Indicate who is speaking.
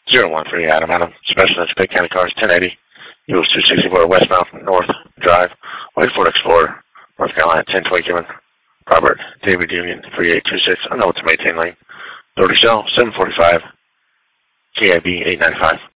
Speaker 1: 013 Adam. Adam. Specialist Pitt County Cars 1080. US 264 westbound North Drive. White Ford Explorer. North Carolina 1020 Cuban. Robert David Union 3826. I know it's a maintain lane. 30 cell 745. KIB 895.